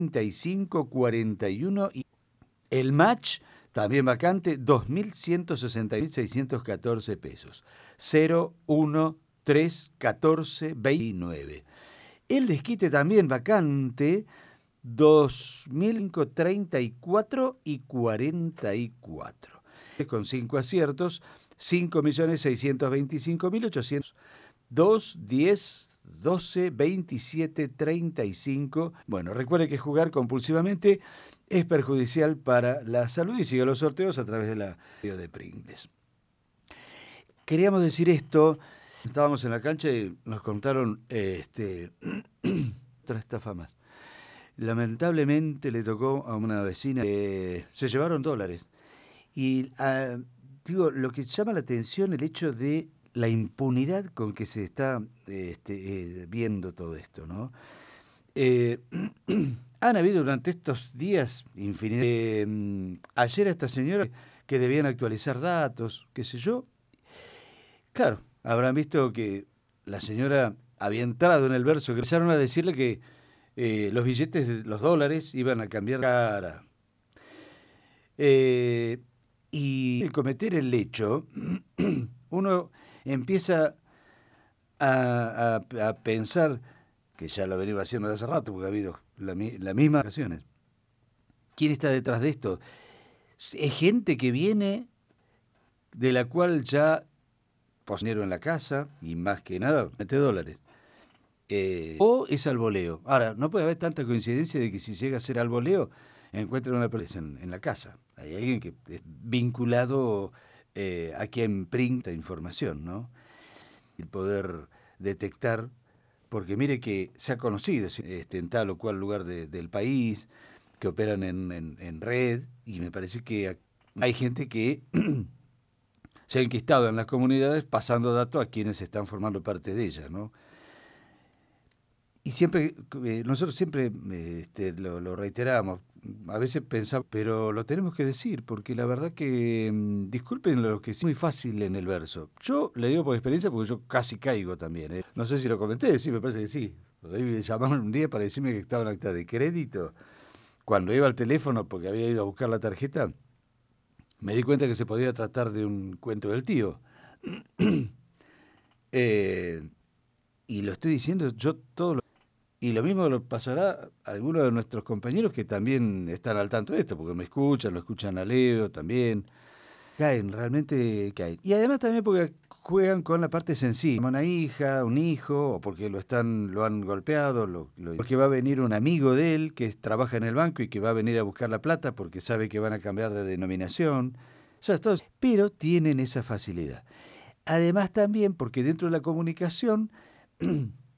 3541 y el match también vacante 2.160.614 pesos. 0131429. El desquite también vacante 2.034 y 44. Con 5 aciertos, 5.625.800. 2, 10, 12, 27, 35. Bueno, recuerde que jugar compulsivamente es perjudicial para la salud y siga los sorteos a través de la radio de Pringles. Queríamos decir esto, estábamos en la cancha y nos contaron otra estafa más. Lamentablemente le tocó a una vecina que se llevaron dólares. Y digo, lo que llama la atención el hecho de la impunidad con que se está viendo todo esto, ¿no? Han habido durante estos días infinidad. Ayer a esta señora que debían actualizar datos, qué sé yo. Claro, habrán visto que la señora había entrado en el verso, que empezaron a decirle que los billetes de los dólares iban a cambiar cara. Y al cometer el hecho, uno empieza a pensar, que ya lo venía haciendo de hace rato, porque ha habido las mismas ocasiones. ¿Quién está detrás de esto? Es gente que viene de la cual ya posee dinero en la casa, y más que nada, mete dólares. O es al voleo. Ahora, no puede haber tanta coincidencia de que si llega a ser al voleo, encuentran una persona en la casa. Hay alguien que es vinculado a quien printa información, ¿no? El poder detectar, porque mire que se ha conocido en tal o cual lugar del país, que operan en red, y me parece que hay gente que se ha enquistado en las comunidades pasando datos a quienes están formando parte de ellas, ¿no? Y siempre, nosotros siempre lo reiteramos, a veces pensamos, pero lo tenemos que decir, porque la verdad que, disculpen lo que es muy fácil en el verso. Yo le digo por experiencia porque yo casi caigo también, ¿eh? No sé si lo comenté, sí, me parece que sí. Me llamaron un día para decirme que estaba en acta de crédito. Cuando iba al teléfono, porque había ido a buscar la tarjeta, me di cuenta que se podía tratar de un cuento del tío. Y lo estoy diciendo yo todo lo... Y lo mismo lo pasará a algunos de nuestros compañeros que también están al tanto de esto, porque me escuchan, lo escuchan a Leo también. Caen, realmente caen. Y además también porque juegan con la parte sensible. Una hija, un hijo, o porque lo han golpeado, porque va a venir un amigo de él que trabaja en el banco y que va a venir a buscar la plata porque sabe que van a cambiar de denominación. O sea, pero tienen esa facilidad. Además también porque dentro de la comunicación